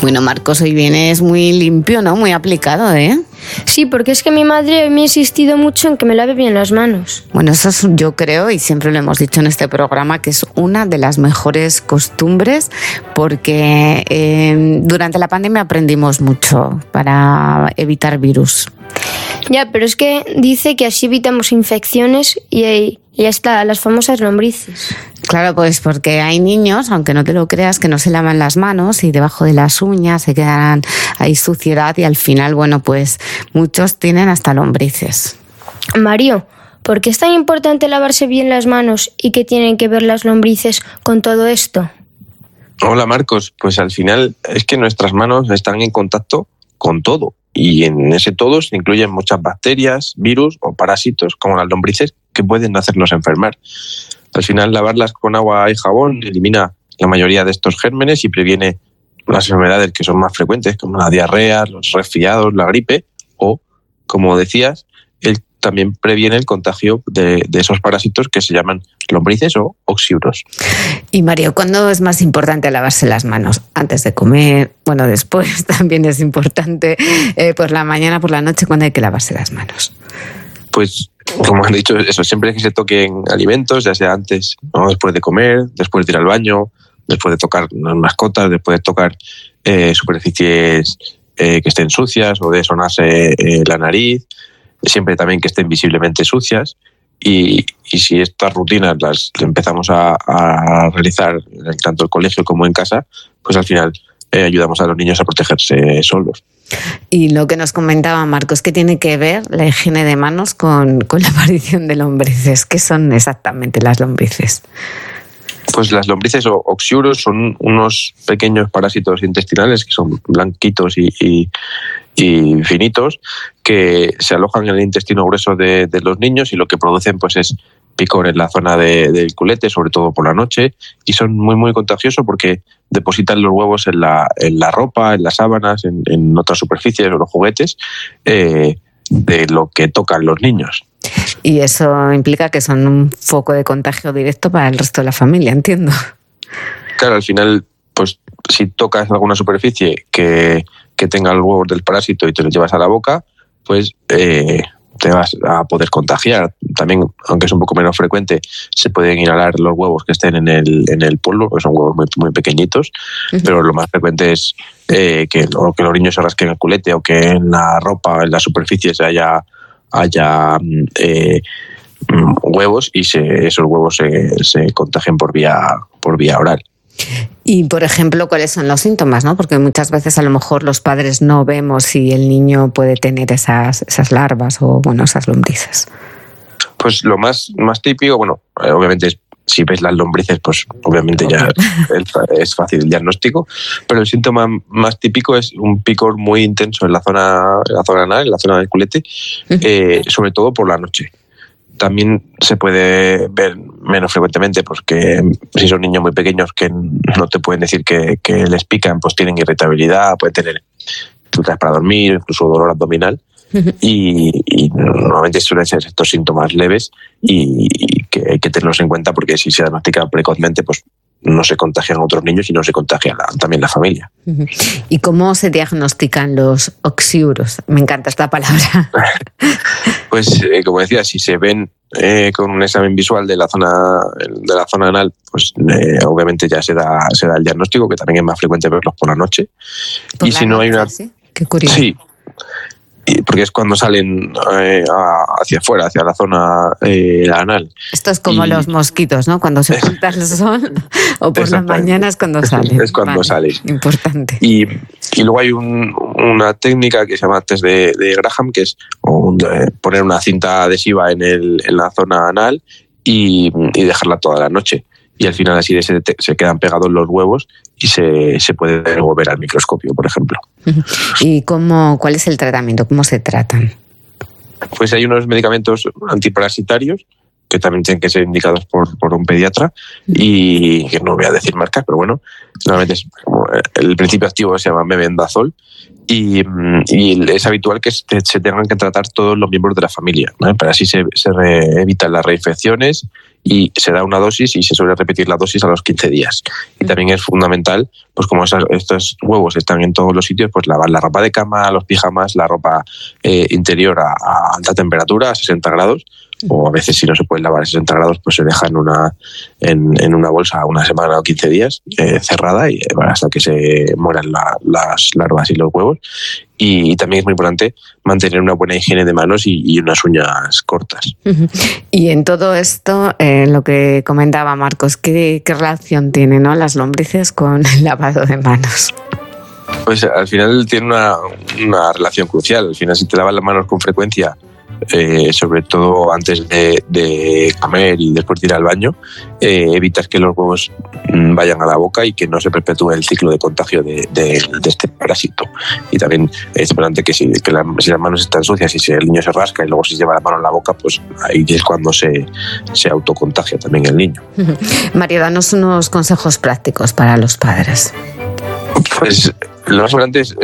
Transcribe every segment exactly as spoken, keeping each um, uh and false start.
Bueno, Marcos, hoy vienes muy limpio, ¿no? Muy aplicado, ¿eh? Sí, porque es que mi madre me ha insistido mucho en que me lave bien las manos. Bueno, eso es, yo creo, y siempre lo hemos dicho en este programa, que es una de las mejores costumbres, porque eh, durante la pandemia aprendimos mucho para evitar virus. Ya, pero es que dice que así evitamos infecciones y, y hasta las famosas lombrices. Claro, pues porque hay niños, aunque no te lo creas, que no se lavan las manos y debajo de las uñas se quedan ahí suciedad y al final, bueno, pues muchos tienen hasta lombrices. Mario, ¿por qué es tan importante lavarse bien las manos y qué tienen que ver las lombrices con todo esto? Hola Marcos, pues al final es que nuestras manos están en contacto con todo y en ese todo se incluyen muchas bacterias, virus o parásitos como las lombrices que pueden hacernos enfermar. Al final lavarlas con agua y jabón elimina la mayoría de estos gérmenes y previene las enfermedades que son más frecuentes como la diarrea, los resfriados, la gripe o, como decías, él también previene el contagio de, de esos parásitos que se llaman lombrices o oxiuros. Y Mario, ¿cuándo es más importante lavarse las manos? ¿Antes de comer? Bueno, después también es importante, eh, por la mañana, por la noche, ¿cuándo hay que lavarse las manos? Pues, como han dicho, eso, siempre que se toquen alimentos, ya sea antes, ¿no? Después de comer, después de ir al baño, después de tocar las mascotas, después de tocar eh, superficies eh, que estén sucias o de sonarse eh, la nariz, siempre también que estén visiblemente sucias. Y, y si estas rutinas las empezamos a, a realizar tanto en el colegio como en casa, pues al final eh, ayudamos a los niños a protegerse solos. Y lo que nos comentaba Marcos, ¿qué tiene que ver la higiene de manos con, con la aparición de lombrices? ¿Qué son exactamente las lombrices? Pues las lombrices o oxiuros son unos pequeños parásitos intestinales que son blanquitos y, y, y finitos que se alojan en el intestino grueso de, de los niños y lo que producen pues es picor en la zona de, del culete, sobre todo por la noche, y son muy muy contagiosos porque depositan los huevos en la, en la ropa, en las sábanas, en, en otras superficies o los juguetes eh, de lo que tocan los niños. Y eso implica que son un foco de contagio directo para el resto de la familia, entiendo. Claro, al final, pues si tocas alguna superficie que, que tenga los huevos del parásito y te los llevas a la boca, pues eh, te vas a poder contagiar. También, aunque es un poco menos frecuente, se pueden inhalar los huevos que estén en el, en el polvo, que son huevos muy, muy pequeñitos, uh-huh. Pero lo más frecuente es eh, que, o que los niños se rasquen el culete o que en la ropa, en la superficie se haya... haya eh, huevos y se, esos huevos se, se contagien por vía, por vía oral. Y, por ejemplo, ¿cuáles son los síntomas, no? Porque muchas veces a lo mejor los padres no vemos si el niño puede tener esas, esas larvas o, bueno, esas lombrices. Pues lo más, más típico, bueno, obviamente es si ves las lombrices, pues obviamente ya es fácil el diagnóstico, pero el síntoma más típico es un picor muy intenso en la zona, en la zona anal, en la zona del culete, eh, sobre todo por la noche. También se puede ver menos frecuentemente porque si son niños muy pequeños que no te pueden decir que, que les pican, pues tienen irritabilidad, pueden tener dificultades para dormir, incluso dolor abdominal. Y, y normalmente suelen ser estos síntomas leves y, y que hay que tenerlos en cuenta porque si se diagnostican precozmente pues no se contagian a otros niños y no se contagia la, también la familia. ¿Y cómo se diagnostican los oxiuros? Me encanta esta palabra. Pues eh, como decía, si se ven eh, con un examen visual de la zona de la zona anal, pues eh, obviamente ya se da, se da el diagnóstico, que también es más frecuente verlos por la noche. Por y la si no noche, hay una... ¿sí? Qué curioso. Sí. Porque es cuando salen eh, hacia afuera, hacia la zona eh, anal. Esto es como y... los mosquitos, ¿no? Cuando se oculta el sol o por las mañanas cuando salen. Es cuando vale, salen. Importante. Y, y luego hay un, una técnica que se llama test de, de Graham, que es un, de poner una cinta adhesiva en, el, en la zona anal y, y dejarla toda la noche. Y al final así se, se quedan pegados los huevos y se, se puede luego ver al microscopio, por ejemplo. ¿Y cómo, cuál es el tratamiento? ¿Cómo se tratan? Pues hay unos medicamentos antiparasitarios que también tienen que ser indicados por, por un pediatra y que no voy a decir marcas, pero bueno, normalmente es, el principio activo se llama mebendazol y, y es habitual que se, se tengan que tratar todos los miembros de la familia, ¿no? Para así se, se re, evitan las reinfecciones y se da una dosis y se suele repetir la dosis a los quince días. Y también es fundamental pues como esas, estos huevos están en todos los sitios, pues lavar la ropa de cama, los pijamas, la ropa eh, interior a, a alta temperatura, a sesenta grados, o a veces si no se puede lavar a sesenta grados, pues se deja en una, en, en una bolsa una semana o quince días eh, cerrada y, bueno, hasta que se mueran la, las larvas y los huevos. Y, y también es muy importante mantener una buena higiene de manos y, y unas uñas cortas. Y en todo esto, eh, lo que comentaba Marcos, ¿qué, qué relación tienen, ¿no?, las lombrices con el lavado de manos? Pues al final tiene una, una relación crucial. Al final, si te lavas las manos con frecuencia, Eh, sobre todo antes de, de comer y después de ir al baño, eh, evitas que los huevos vayan a la boca y que no se perpetúe el ciclo de contagio de, de, de este parásito. Y también es importante que, si, que la, si las manos están sucias y si el niño se rasca y luego se lleva la mano en la boca, pues ahí es cuando se, se autocontagia también el niño. Mario, danos unos consejos prácticos para los padres. Pues lo más importante es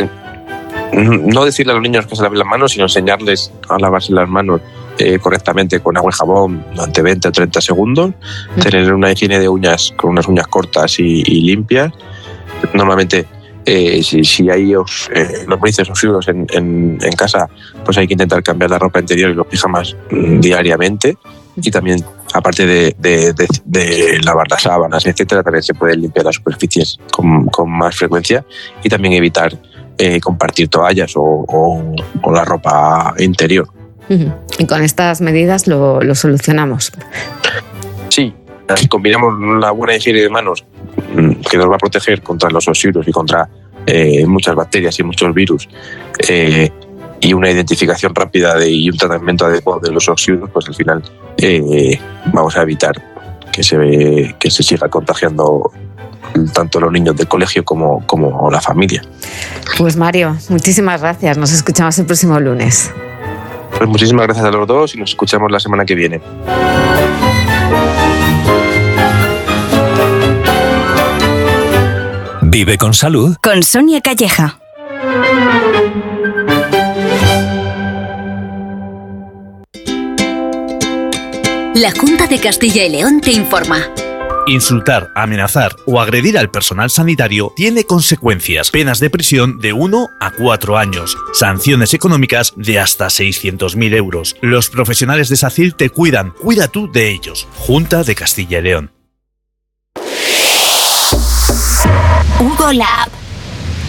no decirle a los niños que se laven las manos, sino enseñarles a lavarse las manos eh, correctamente con agua y jabón durante veinte o treinta segundos, mm. tener una higiene de uñas con unas uñas cortas y, y limpias. Normalmente, eh, si, si hay eh, lombrices o fibros en, en, en casa, pues hay que intentar cambiar la ropa interior y los pijamas mm, diariamente. Y también, aparte de, de, de, de lavar las sábanas, etcétera, también se pueden limpiar las superficies con, con más frecuencia y también evitar Eh, compartir toallas o, o, o la ropa interior. Y con estas medidas lo, lo solucionamos. Sí, si combinamos la buena higiene de manos, que nos va a proteger contra los oxiuros y contra eh, muchas bacterias y muchos virus, eh, y una identificación rápida de, y un tratamiento adecuado de los oxiuros, pues al final eh, vamos a evitar que se, que se siga contagiando tanto los niños del colegio como, como la familia. Pues Mario, muchísimas gracias. Nos escuchamos el próximo lunes. Pues muchísimas gracias a los dos y nos escuchamos la semana que viene. Vive con salud con Sonia Calleja. La Junta de Castilla y León te informa. Insultar, amenazar o agredir al personal sanitario tiene consecuencias. Penas de prisión de uno a cuatro años. Sanciones económicas de hasta seiscientos mil euros. Los profesionales de SACIL te cuidan. Cuida tú de ellos. Junta de Castilla y León. Hugo Lab.